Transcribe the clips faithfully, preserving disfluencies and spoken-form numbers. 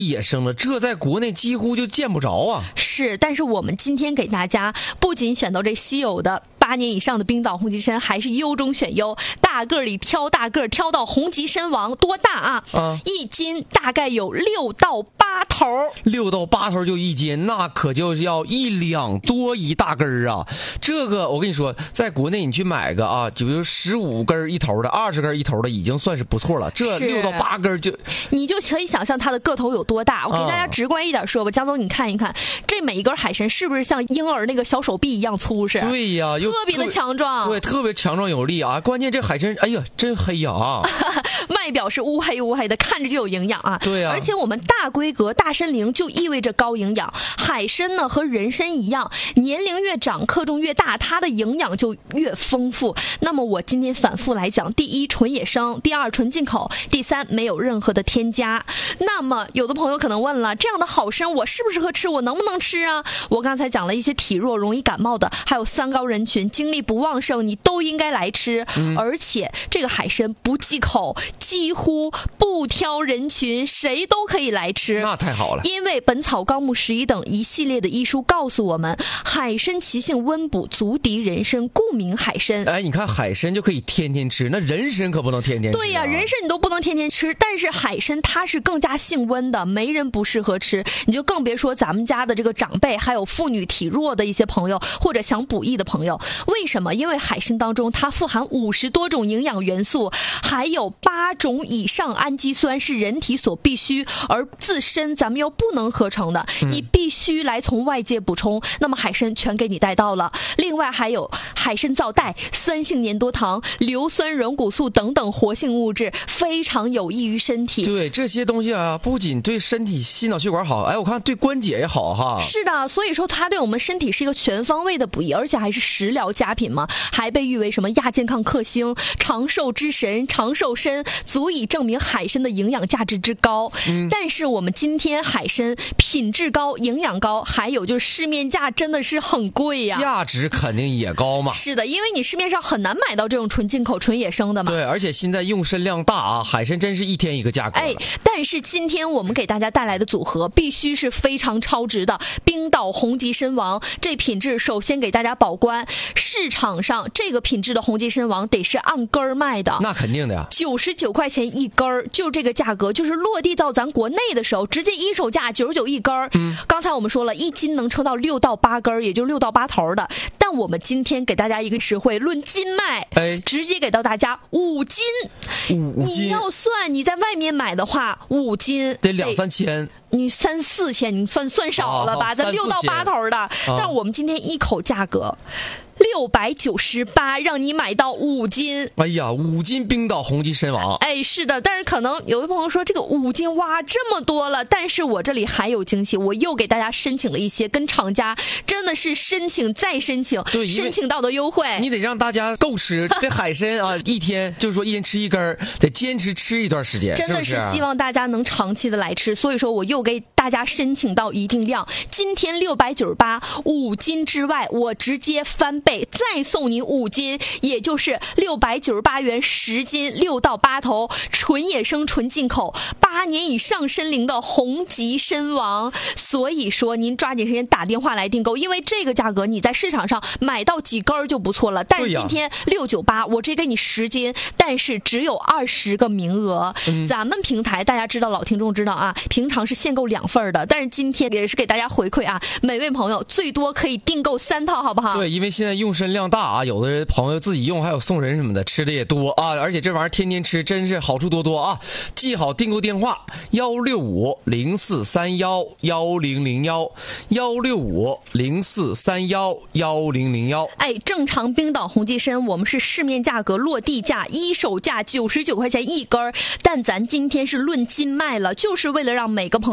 野生了，这在国内几乎就见不着啊。 是，但是我们今天给大家不仅选到这稀有的八年以上的冰岛红极参，还是优中选优，大个里挑大个，挑到红极参王多大啊？啊，一斤大概有六到八头， 六到八头就一斤，那可就是要一两多一大根儿啊。这个我跟你说，在国内你去买个啊，就比如十五根一头的、二十根一头的，已经算是不错了。这六到八根就， 你就可以想象它的个头有多大。我给大家直观一点说吧，啊、江总，你看一看，这每一根海参是不是像婴儿那个小手臂一样粗实？ 对呀，又特别的强壮， 对，特别强壮有力啊！关键这海参，哎呀，真黑呀啊！ 外表是乌黑乌黑的，看着就有营养啊。 对啊， 而且我们大规格大参龄就意味着高营养。海参呢和人参一样，年龄越长，克重越大，它的营养就越丰富。那么我今天反复来讲，第一纯野生，第二纯进口，第三没有任何的添加。那么有的朋友可能问了，这样的好参我适不适合吃？我能不能吃啊？我刚才讲了一些体弱容易感冒的，还有三高人群，精力不旺盛，你都应该来吃。嗯、而且这个海参不忌口，几乎不挑人群，谁都可以来吃。 那太好了， 因为《本草纲目拾遗》等一系列的医书告诉我们，海参其性温补，足敌人参，故名海参。 哎，你看海参就可以天天吃，那人参可不能天天吃、啊。 对呀、啊，人参你都不能天天吃，但是海参它是更加性温的，没人不适合吃。你就更别说咱们家的这个长辈，还有妇女体弱的一些朋友，或者想补益的朋友。为什么？因为海参当中它富含五十多种营养元素，还有八种以上氨基酸是人体所必需，而自身咱们又不能合成的，嗯、你必须来从外界补充。那么海参全给你带到了。另外还有海参皂苷、酸性粘多糖、硫酸软骨素等等活性物质，非常有益于身体。 对，这些东西啊，不仅对身体心脑血管好，哎，我看对关节也好哈。 是的，所以说它对我们身体是一个全方位的补益，而且还是食疗佳品嘛，还被誉为什么亚健康克星、长寿之神、长寿参，足以证明海参的营养价值之高。嗯、但是我们今天海参品质高、营养高，还有就是市面价真的是很贵呀、啊， 价值肯定也高嘛。 是的，因为你市面上很难买到这种纯进口、纯野生的嘛。 对，而且现在用参量大啊，海参真是一天一个价格。 哎，但是今天我们给大家带来的组合必须是非常超值的，冰岛红极参王这品质首先给大家保关，市场上这个品质的红极参王得是按根儿卖的， 那肯定的呀， 九十九块钱一根儿，就这个价格，就是落地到咱国内的时候，直接一手价九十九一根儿。嗯，刚才我们说了，一斤能称到六到八根儿，也就六到八头的。但我们今天给大家一个实惠，论斤卖，哎，直接给到大家五斤。 五斤， 你要算你在外面买的话，五斤得两三千。 你三四千，你算算少了吧？ 哦、 咱六到八头的， 哦、 但我们今天一口价格六百九十八，让你买到五斤。 哎呀，五斤冰岛红极参王。 哎，是的，但是可能有的朋友说这个五斤哇这么多了，但是我这里还有惊喜，我又给大家申请了一些跟厂家真的是申请再申请， 对， 申请到的优惠。 你得让大家够吃这海参啊，一天就是说一天吃一根，得坚持吃一段时间， 真的是希望大家能长期的来吃，所以说我又给大家申请到一定量，今天六百九十八五斤之外，我直接翻倍再送您五斤，也就是六百九十八元十斤，六到八头，纯野生纯进口，八年以上参龄的红极参王。所以说您抓紧时间打电话来订购，因为这个价格你在市场上买到几根就不错了，但是今天六九八我直接给你十斤，但是只有二十个名额、嗯、咱们平台大家知道，老听众知道啊，平常是限购两份的，但是今天也是给大家回馈啊，每位朋友最多可以订购三套，好不好？ 对，因为现在用参量大啊，有的朋友自己用，还有送人什么的，吃的也多啊，而且这玩意儿天天吃，真是好处多多啊！记好订购电话：幺六五零四三幺幺零零幺，幺六五零四三幺幺零零幺。 哎，正常冰岛红极参我们是市面价格落地价一手价九十九块钱一根，但咱今天是论斤卖了，就是为了让每个朋友都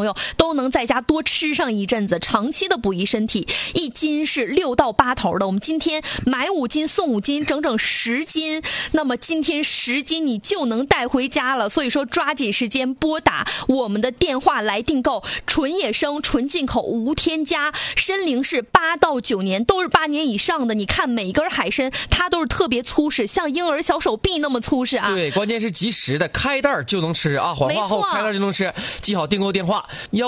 都能在家多吃上一阵子，长期的补益身体。一斤是六到八头的，我们今天买五斤送五斤，整整十斤。那么今天十斤你就能带回家了，所以说抓紧时间拨打我们的电话来订购。纯野生、纯进口、无添加，参龄是八到九年，都是八年以上的。你看每一根海参，它都是特别粗实，像婴儿小手臂那么粗实啊。 对，关键是及时的，开袋就能吃啊，缓化后开袋就能吃。记好订购电话。